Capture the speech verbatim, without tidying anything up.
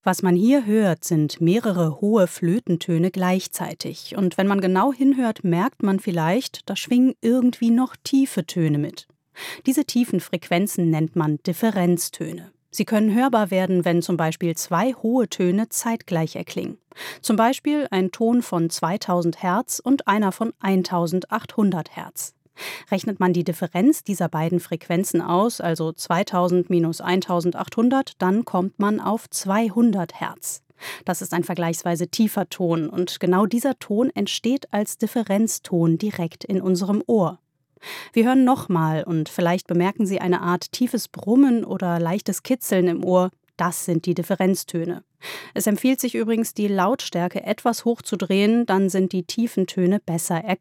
Was man hier hört, sind mehrere hohe Flötentöne gleichzeitig. Und wenn man genau hinhört, merkt man vielleicht, da schwingen irgendwie noch tiefe Töne mit. Diese tiefen Frequenzen nennt man Differenztöne. Sie können hörbar werden, wenn zum Beispiel zwei hohe Töne zeitgleich erklingen. Zum Beispiel ein Ton von zweitausend Hertz und einer von eintausendachthundert Hertz. Rechnet man die Differenz dieser beiden Frequenzen aus, also zweitausend minus eintausendachthundert, dann kommt man auf zweihundert Hertz. Das ist ein vergleichsweise tiefer Ton und genau dieser Ton entsteht als Differenzton direkt in unserem Ohr. Wir hören nochmal und vielleicht bemerken Sie eine Art tiefes Brummen oder leichtes Kitzeln im Ohr. Das sind die Differenztöne. Es empfiehlt sich übrigens, die Lautstärke etwas hochzudrehen, dann sind die tiefen Töne besser erkennbar.